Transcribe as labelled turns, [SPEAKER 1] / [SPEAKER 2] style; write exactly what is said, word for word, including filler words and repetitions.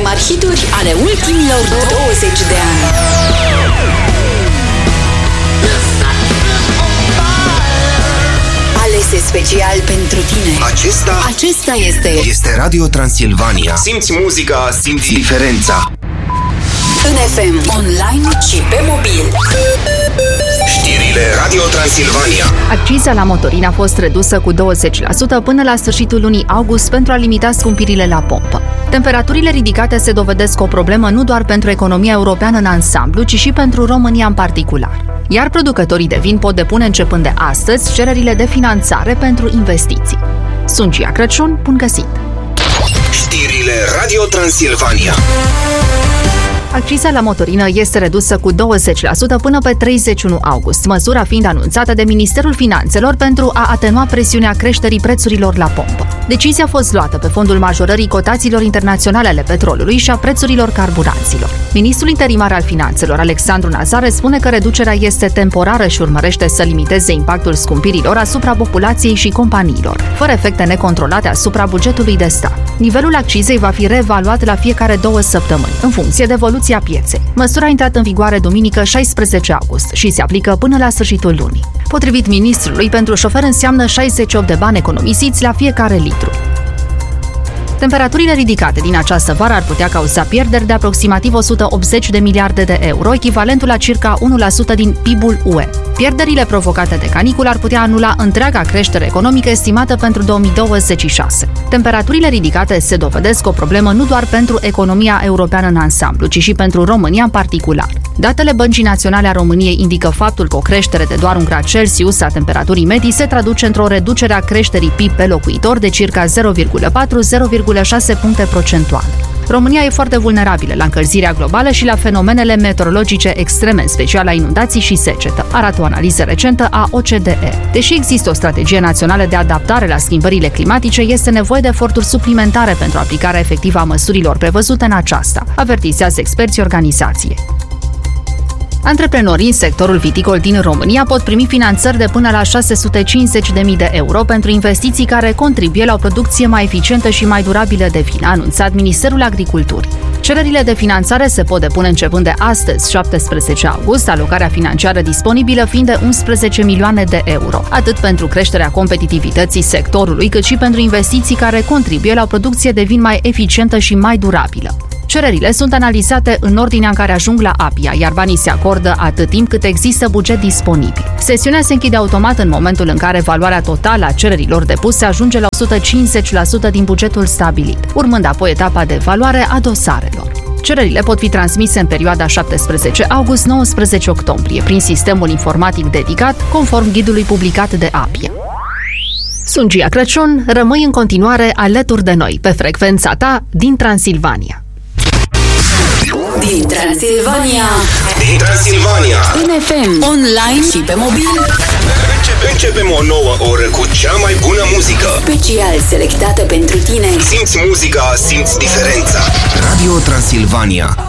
[SPEAKER 1] mari hituri ale ultimilor douăzeci de ani. Alese special pentru tine.
[SPEAKER 2] Acesta
[SPEAKER 1] Acesta este
[SPEAKER 2] Este Radio Transilvania. Simți muzica, simți diferența.
[SPEAKER 1] în F M, online și pe mobil.
[SPEAKER 2] Știrile Radio Transilvania.
[SPEAKER 3] Acciza la motorină a fost redusă cu douăzeci la sută până la sfârșitul lunii august pentru a limita scumpirile la pompă. Temperaturile ridicate se dovedesc o problemă nu doar pentru economia europeană în ansamblu, ci și pentru România în particular. Iar producătorii de vin pot depune începând de astăzi cererile de finanțare pentru investiții. Sunt Gia Crăciun, bun găsit!
[SPEAKER 2] Știrile Radio Transilvania.
[SPEAKER 3] Acciza la motorină este redusă cu douăzeci la sută până pe treizeci și unu august, măsura fiind anunțată de Ministerul Finanțelor pentru a atenua presiunea creșterii prețurilor la pompă. Decizia a fost luată pe fondul majorării cotațiilor internaționale ale petrolului și a prețurilor carburanților. Ministrul interimar al Finanțelor, Alexandru Nazare, spune că reducerea este temporară și urmărește să limiteze impactul scumpirilor asupra populației și companiilor, fără efecte necontrolate asupra bugetului de stat. Nivelul accizei va fi reevaluat la fiecare două săptămâni, în funcție de evoluția pieței. Măsura a intrat în vigoare duminică șaisprezece august și se aplică până la sfârșitul lunii. Potrivit ministrului, pentru șofer înseamnă șaizeci și opt de bani economisiți la fiecare litru. Temperaturile ridicate din această vară ar putea cauza pierderi de aproximativ o sută optzeci de miliarde de euro, echivalentul la circa unu la sută din P I B-ul U E. Pierderile provocate de caniculă ar putea anula întreaga creștere economică estimată pentru două mii douăzeci și șase. Temperaturile ridicate se dovedesc o problemă nu doar pentru economia europeană în ansamblu, ci și pentru România în particular. Datele Băncii Naționale a României indică faptul că o creștere de doar un grad Celsius a temperaturii medii se traduce într-o reducere a creșterii P I B pe locuitor de circa zero virgulă patru - zero virgulă șase puncte procentuale. România e foarte vulnerabilă la încălzirea globală și la fenomenele meteorologice extreme, în special la inundații și secetă, arată o analiză recentă a O C D E. Deși există o strategie națională de adaptare la schimbările climatice, este nevoie de eforturi suplimentare pentru aplicarea efectivă a măsurilor prevăzute în aceasta, avertizează experții organizației. Antreprenorii în sectorul viticol din România pot primi finanțări de până la șase sute cincizeci de mii de euro pentru investiții care contribuie la o producție mai eficientă și mai durabilă de vin, a anunțat Ministerul Agriculturii. Cererile de finanțare se pot depune începând de astăzi, șaptesprezece august, alocarea financiară disponibilă fiind de unsprezece milioane de euro, atât pentru creșterea competitivității sectorului, cât și pentru investiții care contribuie la o producție de vin mai eficientă și mai durabilă. Cererile sunt analizate în ordinea în care ajung la A P I A, iar banii se acordă atât timp cât există buget disponibil. Sesiunea se închide automat în momentul în care valoarea totală a cererilor depuse ajunge la o sută cincizeci la sută din bugetul stabilit, urmând apoi etapa de evaluare a dosarelor. Cererile pot fi transmise în perioada șaptesprezece august - nouăsprezece octombrie prin sistemul informatic dedicat, conform ghidului publicat de A P I A. Sunt Gia Crăciun, rămâi în continuare alături de noi pe frecvența ta din Transilvania.
[SPEAKER 1] Din Transilvania,
[SPEAKER 2] Din Transilvania.
[SPEAKER 1] în F M, online și pe mobil.
[SPEAKER 2] Începe, începem o nouă oră cu cea mai bună muzică.
[SPEAKER 1] Special selectată pentru tine.
[SPEAKER 2] Simți muzica, simți diferența. Radio Transilvania.